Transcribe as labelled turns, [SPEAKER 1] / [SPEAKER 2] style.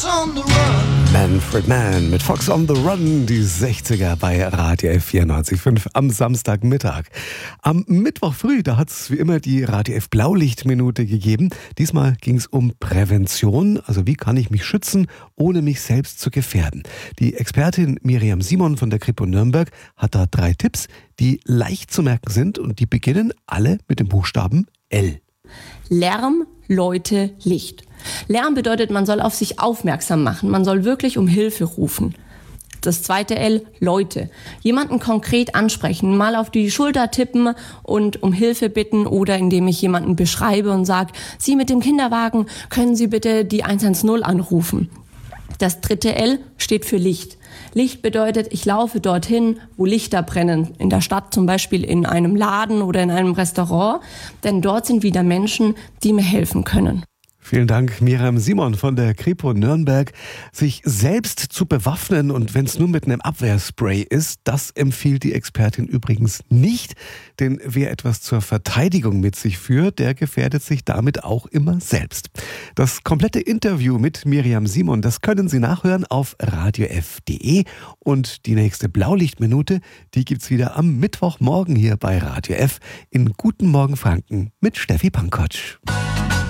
[SPEAKER 1] Manfred Mann mit Fox on the Run, die 60er bei Radio F 94.5 am Samstagmittag. Am Mittwoch früh, da hat es wie immer die Radio F Blaulichtminute gegeben. Diesmal ging es um Prävention, also wie kann ich mich schützen, ohne mich selbst zu gefährden. Die Expertin Miriam Simon von der Kripo Nürnberg hat da 3 Tipps, die leicht zu merken sind und die beginnen alle mit dem Buchstaben L.
[SPEAKER 2] Lärm, Leute, Licht. Lärm bedeutet, man soll auf sich aufmerksam machen. Man soll wirklich um Hilfe rufen. Das zweite L, Leute. Jemanden konkret ansprechen, mal auf die Schulter tippen und um Hilfe bitten oder indem ich jemanden beschreibe und sage, Sie mit dem Kinderwagen, können Sie bitte die 110 anrufen. Das dritte L steht für Licht. Licht bedeutet, ich laufe dorthin, wo Lichter brennen. In der Stadt zum Beispiel in einem Laden oder in einem Restaurant. Denn dort sind wieder Menschen, die mir helfen können.
[SPEAKER 1] Vielen Dank, Miriam Simon von der Kripo Nürnberg. Sich selbst zu bewaffnen und wenn es nur mit einem Abwehrspray ist, das empfiehlt die Expertin übrigens nicht. Denn wer etwas zur Verteidigung mit sich führt, der gefährdet sich damit auch immer selbst. Das komplette Interview mit Miriam Simon, das können Sie nachhören auf radiof.de. Und die nächste Blaulichtminute, die gibt's wieder am Mittwochmorgen hier bei Radio F in Guten Morgen Franken mit Steffi Pankotsch.